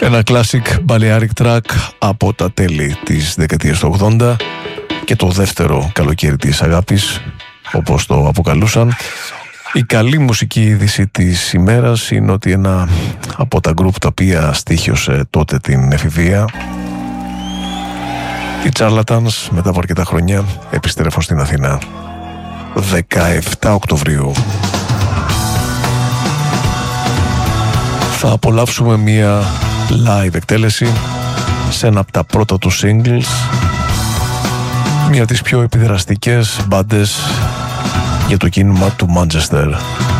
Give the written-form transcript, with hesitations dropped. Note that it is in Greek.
Ένα classic Balearic track από τα τέλη της δεκαετίας του 80 και το δεύτερο καλοκαίρι της αγάπης, όπως το αποκαλούσαν. Η καλή μουσική είδηση της ημέρας είναι ότι ένα από τα γκρουπ τα οποία στοίχιωσε τότε την εφηβεία, οι Charlatans, μετά από αρκετά χρόνια επιστρέφουν στην Αθήνα 17 Οκτωβρίου. Θα απολαύσουμε μια live εκτέλεση σε ένα από τα πρώτα του singles, μια από τις πιο επιδραστικές μπάντες για το κίνημα του Manchester.